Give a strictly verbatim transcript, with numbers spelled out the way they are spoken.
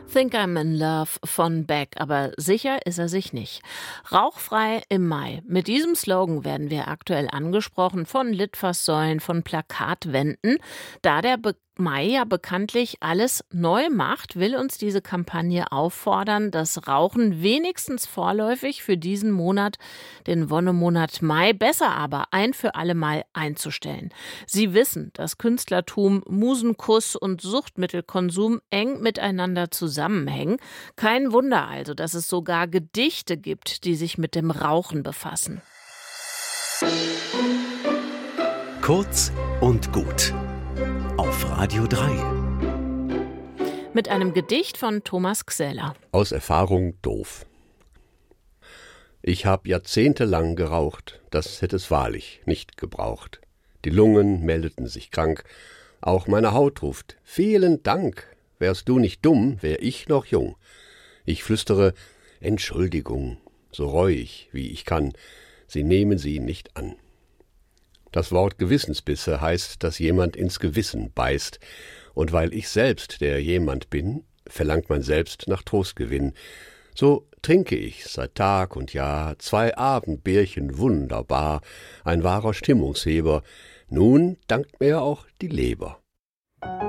Think I'm in Love von Beck, aber sicher ist er sich nicht. Rauchfrei im Mai. Mit diesem Slogan werden wir aktuell angesprochen von Litfaßsäulen, von Plakatwänden. Da der Be- Mai ja bekanntlich alles neu macht, will uns diese Kampagne auffordern, das Rauchen wenigstens vorläufig für diesen Monat, den Wonnemonat Mai, besser aber ein für alle Mal einzustellen. Sie wissen, dass Künstlertum, Musenkuss und Suchtmittelkonsum eng miteinander zusammenhängen. Kein Wunder also, dass es sogar Gedichte gibt, die sich mit dem Rauchen befassen. Kurz und gut. Auf Radio drei. Mit einem Gedicht von Thomas Xeller. Aus Erfahrung doof. Ich hab jahrzehntelang geraucht, das hätt es wahrlich nicht gebraucht. Die Lungen meldeten sich krank, auch meine Haut ruft, vielen Dank. Wärst du nicht dumm, wär ich noch jung. Ich flüstere, Entschuldigung, so reuig, wie ich kann, Sie nehmen sie nicht an. Das Wort Gewissensbisse heißt, dass jemand ins Gewissen beißt. Und weil ich selbst der jemand bin, verlangt man selbst nach Trostgewinn. So trinke ich seit Tag und Jahr zwei Abendbierchen wunderbar, ein wahrer Stimmungsheber. Nun dankt mir auch die Leber.